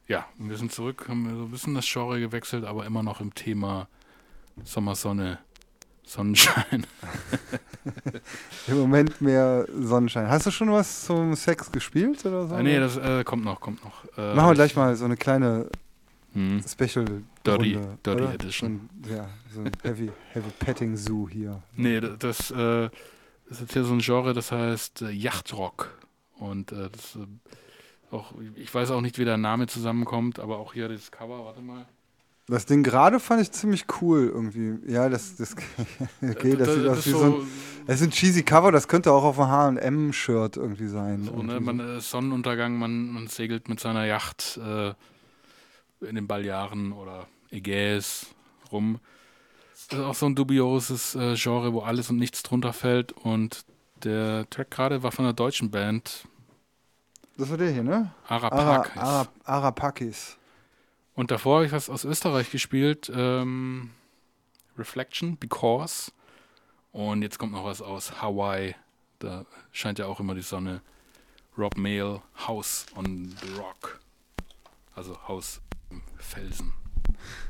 Ja, wir sind zurück, haben so ein bisschen das Genre gewechselt, aber immer noch im Thema Sommersonne, Sonnenschein. Im Moment mehr Sonnenschein. Hast du schon was zum Sex gespielt oder so? Nee, das kommt noch. Machen wir gleich mal so eine kleine Dirty, Special-Runde, Dirty oder? Edition. So ein Heavy Petting Zoo hier. Nee, das ist jetzt hier so ein Genre, das heißt Yachtrock. Und das auch, ich weiß auch nicht, wie der Name zusammenkommt, aber auch hier das Cover, warte mal. Das Ding gerade fand ich ziemlich cool irgendwie. Ja, okay, das sieht Das aus ist wie so ein, das ist ein cheesy Cover, das könnte auch auf einem H&M-Shirt irgendwie sein. so, ne, Irgendwie so. Sonnenuntergang, man segelt mit seiner Yacht in den Balearen oder Ägäis rum. Das ist auch so ein dubioses Genre, wo alles und nichts drunter fällt. Und der Track gerade war von einer deutschen Band, Das war der hier, ne? Arapakis. Arapakis. Und davor habe ich was aus Österreich gespielt, Reflection, Because. Und jetzt kommt noch was aus Hawaii. Da scheint ja auch immer die Sonne. Rob Mail, House on the Rock. Also Haus im Felsen.